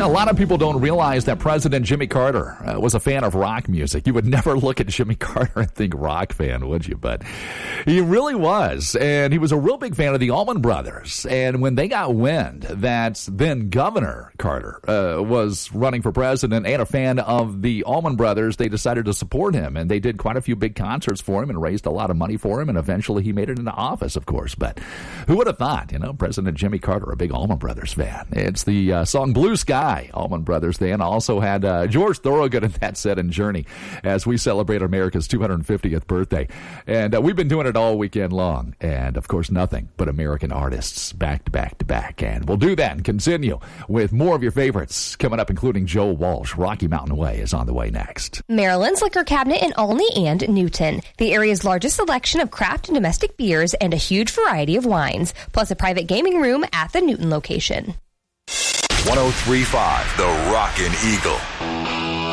Yeah, a lot of people don't realize that President Jimmy Carter was a fan of rock music. You would never look at Jimmy Carter and think rock fan, would you? But he really was. And he was a real big fan of the Allman Brothers. And when they got wind that then Governor Carter was running for president and a fan of the Allman Brothers, they decided to support him. And they did quite a few big concerts for him and raised a lot of money for him. And eventually he made it into office, of course. But who would have thought, President Jimmy Carter, a big Allman Brothers fan. It's the song Blue Sky. Allman Brothers then also had George Thorogood in that set and Journey as we celebrate America's 250th birthday. And we've been doing it all weekend long. And, of course, nothing but American artists back to back to back. And we'll do that and continue with more of your favorites coming up, including Joe Walsh. Rocky Mountain Way is on the way next. Maryland's Liquor Cabinet in Olney and Newton. The area's largest selection of craft and domestic beers and a huge variety of wines, plus a private gaming room at the Newton location. 103.5 The Rockin' Eagle.